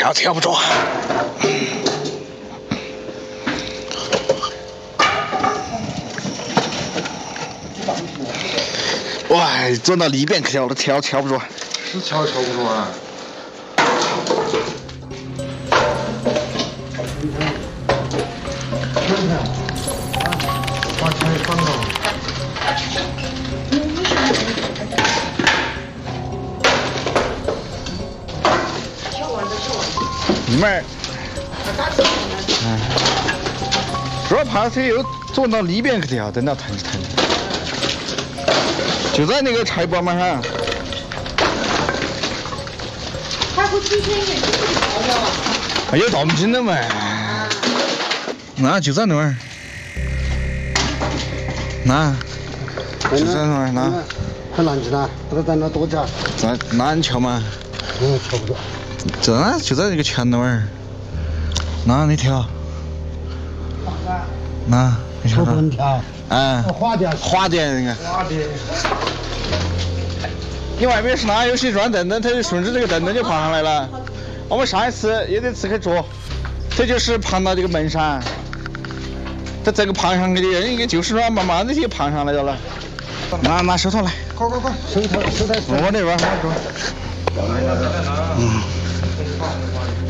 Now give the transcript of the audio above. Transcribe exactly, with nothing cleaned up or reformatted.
挑挑不着。哇，转到里边去挑了，挑挑不着。 是挑挑不着啊。把钱放到。 妹儿，嗯，主要怕他又转到里边去跳，等到疼疼。就在那个菜包嘛哈。 他不提前给自己调料啊？ 还有动静了嘛？那就在那儿。那，就在那儿那。 很难去的，不知道在那多久。 在哪你瞧嘛？ 嗯，瞧不着。 这呢就在这个墙那儿，那你跳，那你跳。 不能跳。 哎。 滑点。 滑点那个。 滑点。 你外面是哪有些软凳凳，它就顺着这个凳凳就爬上来了。我们上一次也得自己坐，这就是爬到这个门上，它这个爬上去的应该就是软麻麻的就爬上来了。拿拿手套来。 快快快，手套手套。 我那边，我这。嗯。